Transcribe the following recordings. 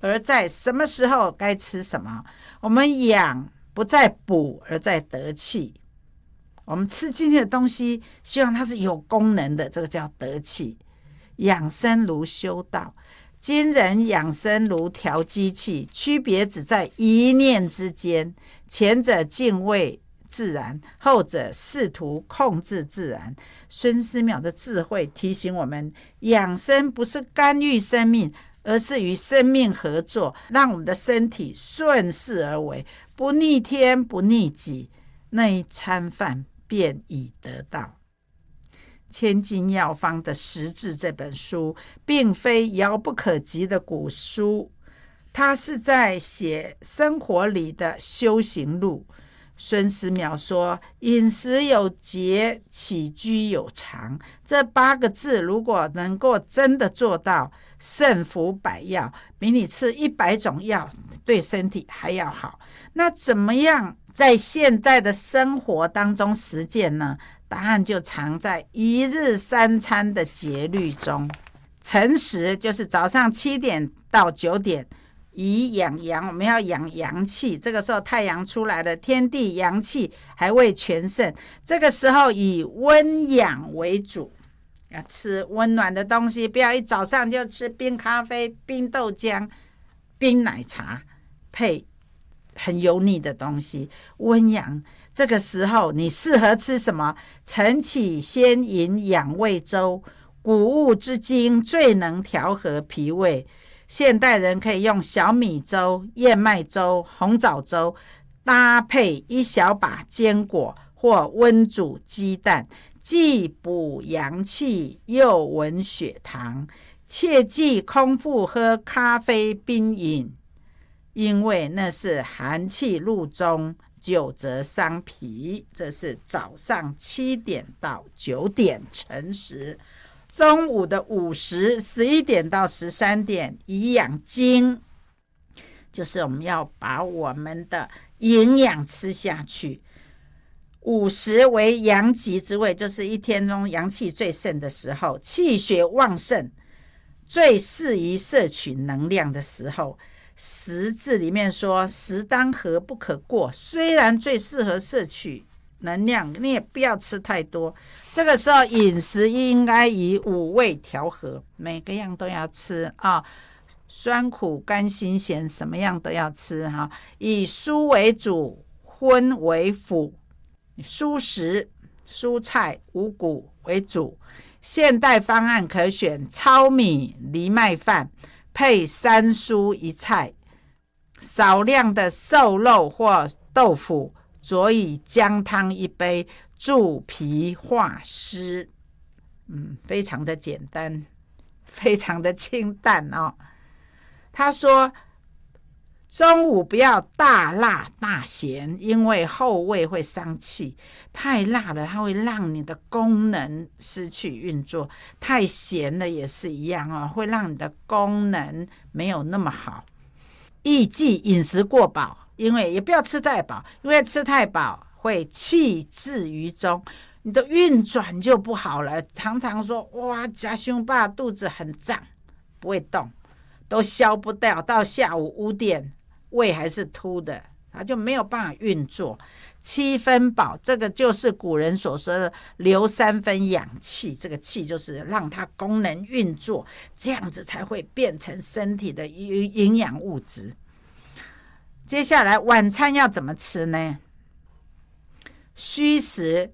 而在什么时候该吃什么。我们养不在补，而在得气。我们吃进去的东西，希望它是有功能的，这个叫得气。养生如修道，今人养生如调机器，区别只在一念之间。前者敬畏自然，后者试图控制自然。孙思邈的智慧提醒我们，养生不是干预生命，而是与生命合作，让我们的身体顺势而为，不逆天不逆己，那一餐饭便已得到。千金药方的实质这本书并非遥不可及的古书，它是在写生活里的修行路。孙思邈说，饮食有节，起居有常，这8个字如果能够真的做到，胜服百药，比你吃100种药对身体还要好。那怎么样在现在的生活当中实践呢？答案就藏在1日3餐的节律中。晨时就是早上7点到9点，以养阳，我们要养阳气，这个时候太阳出来了，天地阳气还未全盛，这个时候以温养为主，要吃温暖的东西，不要一早上就吃冰咖啡、冰豆浆、冰奶茶配很油腻的东西。温养这个时候你适合吃什么？晨起先饮养胃粥，谷物之精最能调和脾胃。现代人可以用小米粥、燕麦粥、红枣粥，搭配1小把坚果或温煮鸡蛋，既补阳气又稳血糖。切忌空腹喝咖啡冰饮，因为那是寒气入中，久则伤脾。这是早上7点到9点晨时。中午的午时11点到13点以养精，就是我们要把我们的营养吃下去。午时为阳极之位，就是一天中阳气最盛的时候，气血旺盛，最适宜摄取能量的时候。食字里面说，食当和不可过，虽然最适合摄取能量，你也不要吃太多。这个时候饮食应该以5味调和，每个样都要吃啊，酸苦甘辛咸什么样都要吃哈。以蔬为主，荤为辅，蔬食、蔬菜、五谷为主。现代方案可选糙米、藜麦饭，配3蔬1菜，少量的瘦肉或豆腐，佐以姜汤1杯，助脾化湿。非常的简单，非常的清淡哦。他说中午不要大辣大咸，因为后味会伤气。太辣了它会让你的功能失去运作，太咸了也是一样哦，会让你的功能没有那么好。宜忌饮食过饱，因为也不要吃太饱，因为吃太饱会气滞于中，你的运转就不好了。常常说哇，夹胸巴肚子很胀，不会动，都消不掉，到下午5点胃还是凸的，它就没有办法运作。7分饱，这个就是古人所说的留3分养气，这个气就是让它功能运作，这样子才会变成身体的营养物质。接下来晚餐要怎么吃呢？戌时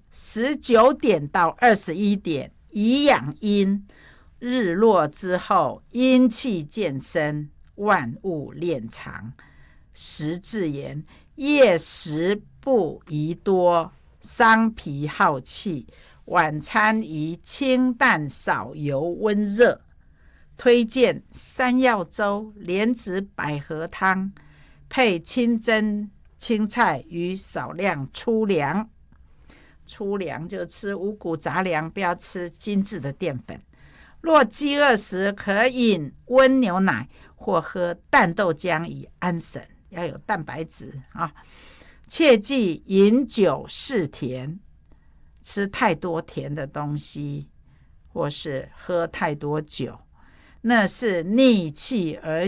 19点到21点以养阴，日落之后阴气渐生，万物敛藏。时至言，夜食不宜多，伤脾耗气。晚餐宜清淡少油温热。推荐山药粥、莲子百合汤，配清蒸青菜与少量粗粮。粗粮就吃五谷杂粮，不要吃精致的淀粉。若饥饿时，可饮温牛奶或喝淡豆浆以安神，要有蛋白质啊。切忌饮酒嗜甜，吃太多甜的东西，或是喝太多酒，那是逆气而